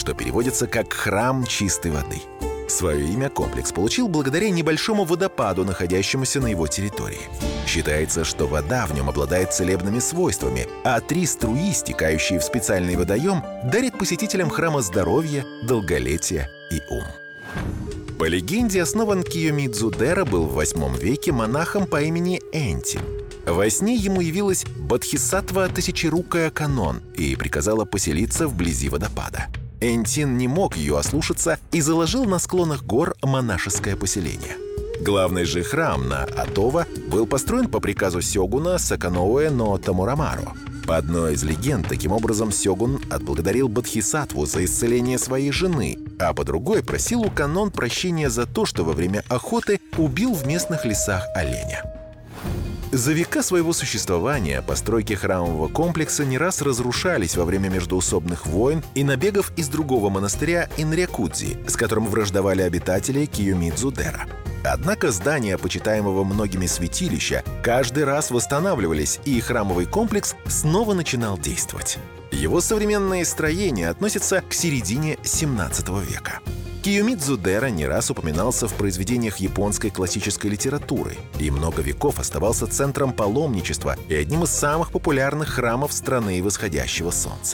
что переводится как «храм чистой воды». Свое имя комплекс получил благодаря небольшому водопаду, находящемуся на его территории. Считается, что вода в нем обладает целебными свойствами, а 3 струи, стекающие в специальный водоем, дарят посетителям храма здоровье, долголетие и ум. По легенде, основан Кийомидзу-дера был в 8 веке монахом по имени Энтин. Во сне ему явилась Бодхисаттва Тысячерукая Канон и приказала поселиться вблизи водопада. Энтин не мог ее ослушаться и заложил на склонах гор монашеское поселение. Главный же храм на Атова был построен по приказу сёгуна Саканоуэ но Тамурамаро. По одной из легенд, таким образом, сёгун отблагодарил Бодхисаттву за исцеление своей жены, а по другой просил у Канон прощения за то, что во время охоты убил в местных лесах оленя. За века своего существования постройки храмового комплекса не раз разрушались во время междоусобных войн и набегов из другого монастыря Инрякудзи, с которым враждовали обитатели Кийомидзу-дера. Однако здания почитаемого многими святилища каждый раз восстанавливались, и храмовый комплекс снова начинал действовать. Его современные строения относятся к середине 17 века. Кийомидзу-дера не раз упоминался в произведениях японской классической литературы и много веков оставался центром паломничества и одним из самых популярных храмов страны восходящего солнца.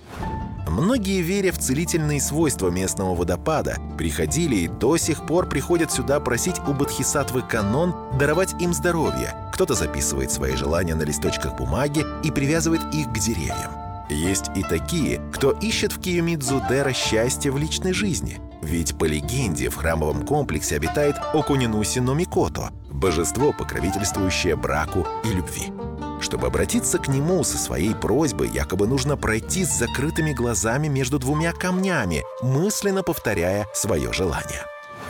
Многие, веря в целительные свойства местного водопада, приходили и до сих пор приходят сюда просить у Бодхисаттвы Канон даровать им здоровье. Кто-то записывает свои желания на листочках бумаги и привязывает их к деревьям. Есть и такие, кто ищет в Кийомидзу-дера счастье в личной жизни. Ведь по легенде в храмовом комплексе обитает Окунинуси но Микото, божество, покровительствующее браку и любви. Чтобы обратиться к нему со своей просьбой, якобы нужно пройти с закрытыми глазами между 2 камнями, мысленно повторяя свое желание.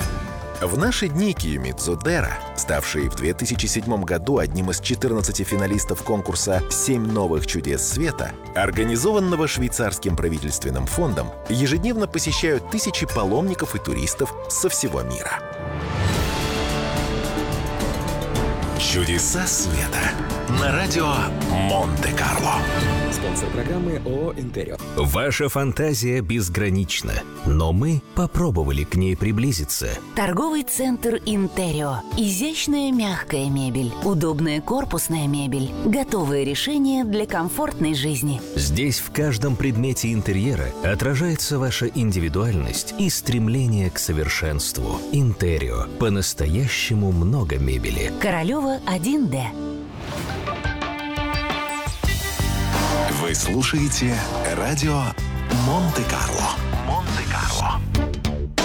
В наши дни Кийомидзу-дера, ставший в 2007 году одним из 14 финалистов конкурса «7 новых чудес света», организованного швейцарским правительственным фондом, ежедневно посещают тысячи паломников и туристов со всего мира. Чудеса света на радио Монте-Карло. Спонсор программы ООО «Интерио». Ваша фантазия безгранична, но мы попробовали к ней приблизиться. Торговый центр «Интерио». Изящная мягкая мебель, удобная корпусная мебель, готовые решения для комфортной жизни. Здесь в каждом предмете интерьера отражается ваша индивидуальность и стремление к совершенству. «Интерио». По-настоящему много мебели. Королева 1Д. Вы слушаете радио Монте-Карло.